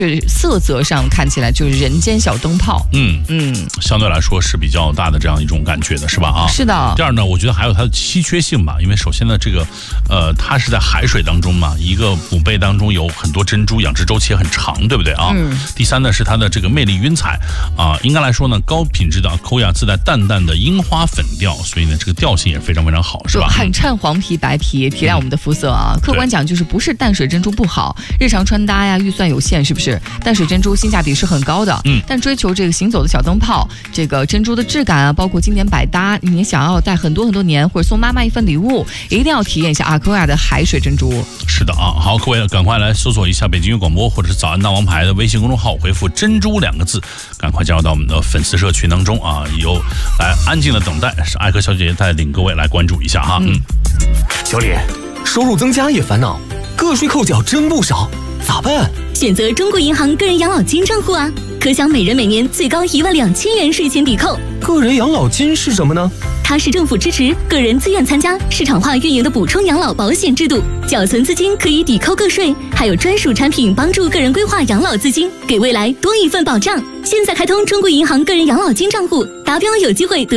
色泽上看起来就是人间小灯泡。 相对来说是比较大的这样一种感觉的，是吧？啊， 是的。 第二呢，我觉得还有它的稀缺性吧，因为首先呢，这个它是在海水当中嘛，一个母贝当中有很多珍珠，养殖周期很长，对不对啊？第三呢，是它的这个魅力晕彩啊，应该来说呢，高品质的 Akoya 自带淡淡的樱花粉调，所以呢，这个调性也非常非常好，是吧？ 很衬黄皮白皮，提亮我们的肤色啊。客观讲就是不是淡水珍珠不好，日常穿搭呀预算有限，是不是？淡水珍珠性价比是很高的，但追求这个行走的小灯泡，这个珍珠的质感啊，包括经典百搭，你想要戴很多年，或者送妈妈一份礼物，一定要体验一下Akoya的海水珍珠。 是的啊，好，各位赶快来搜索一下北京音乐广播或者是早安大王牌的微信公众号，回复珍珠2个字，赶快加入到我们的粉丝社群当中啊，有来安静的等待，是艾克小姐姐带领各位来关注一下哈。 小李，收入增加也烦恼，个税扣缴真不少，咋办？ 选择中国银行个人养老金账户啊，可享每人每年最高12000元税前抵扣。 个人养老金是什么呢？ 它是政府支持、个人自愿参加、市场化运营的补充养老保险制度，缴存资金可以抵扣个税，还有专属产品帮助个人规划养老资金，给未来多一份保障。现在开通中国银行个人养老金账户，达标有机会得